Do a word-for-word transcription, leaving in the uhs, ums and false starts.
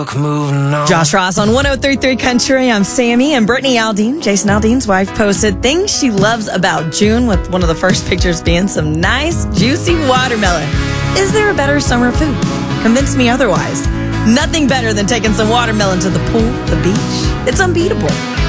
Moving on. Josh Ross on one oh three point three Country. I'm Sammy, and Brittany Aldean, Jason Aldean's wife, posted things she loves about June, with one of the first pictures being some nice, juicy watermelon. Is there a better summer food? Convince me otherwise. Nothing better than taking some watermelon to the pool, the beach. It's unbeatable.